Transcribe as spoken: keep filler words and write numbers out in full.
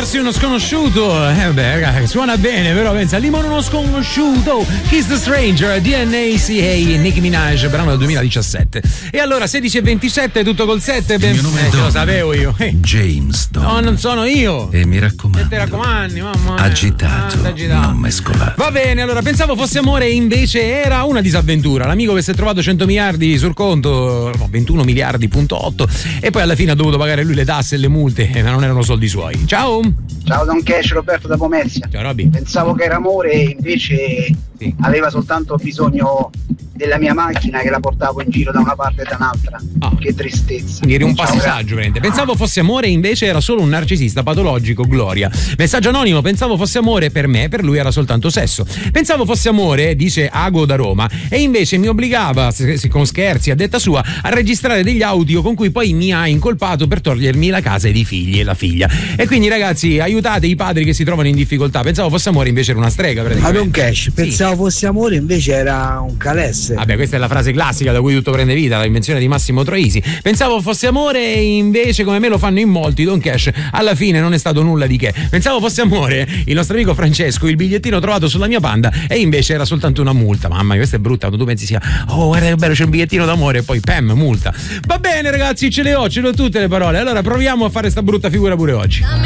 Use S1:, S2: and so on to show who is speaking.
S1: fossi uno sconosciuto, eh beh, ragazzi, suona bene, però pensa, limone uno sconosciuto. Kiss the Stranger, D N A C A, Nicki Minaj, brano del duemiladiciassette. E allora sedici e ventisette, tutto col sette, ben... eh, lo sapevo io. Eh.
S2: James Don.
S1: No, non sono io.
S2: E mi raccomando.
S1: E ti raccomandi, mamma mia.
S2: Agitato,
S1: ah, agitato,
S2: non mescolato.
S1: Va bene, allora pensavo fosse amore e invece era una disavventura. L'amico che si è trovato cento miliardi sul conto, no, ventuno miliardi punto otto, e poi alla fine ha dovuto pagare lui le tasse e le multe, ma non erano soldi suoi. Ciao.
S3: Ciao Don Cash, Roberto da Pomezia.
S1: Ciao Robby.
S3: Pensavo che era amore e invece sì. Aveva soltanto bisogno della mia macchina che la portavo in giro da una parte e da un'altra. Oh. Che tristezza.
S1: Quindi eri un passaggio, veramente. Pensavo fosse amore e invece era solo un narcisista patologico, Gloria. Messaggio anonimo, pensavo fosse amore per me, per lui era soltanto sesso. Pensavo fosse amore, dice Ago da Roma, e invece mi obbligava, con scherzi a detta sua, a registrare degli audio con cui poi mi ha incolpato per togliermi la casa ed i figli e la figlia. E quindi ragazzi, aiutate i padri che si trovano in difficoltà. Pensavo fosse amore, invece era una strega.
S4: Ma Don Cash, pensavo
S1: sì.
S4: fosse amore, invece era un calesse.
S1: Vabbè, questa è la frase classica da cui tutto prende vita, l'invenzione di Massimo Troisi. Pensavo fosse amore e invece, come me lo fanno in molti, Don Cash, alla fine non è stato nulla di che. Pensavo fosse amore, il nostro amico Francesco, il bigliettino trovato sulla mia Panda, e invece era soltanto una multa. Mamma, questa è brutta, quando tu pensi sia, oh guarda che bello, c'è un bigliettino d'amore e poi pam, multa. Va bene ragazzi, ce le ho, ce le ho tutte le parole. Allora proviamo a fare sta brutta figura pure oggi.